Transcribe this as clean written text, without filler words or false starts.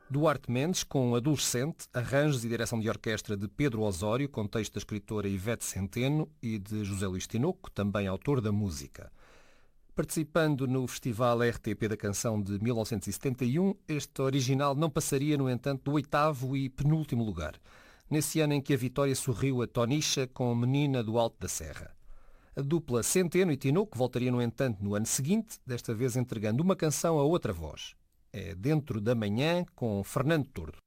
Duarte Mendes, com Adolescente, arranjos e direção de orquestra de Pedro Osório, com texto da escritora Ivete Centeno e de José Luís Tinoco, também autor da música. Participando no Festival RTP da Canção de 1971, este original não passaria, no entanto, do oitavo e penúltimo lugar, nesse ano em que a vitória sorriu a Tonicha com Menina do Alto da Serra. A dupla Centeno e Tinoco voltaria, no entanto, no ano seguinte, desta vez entregando uma canção a outra voz. É Dentro da Manhã, com Fernando Tordo.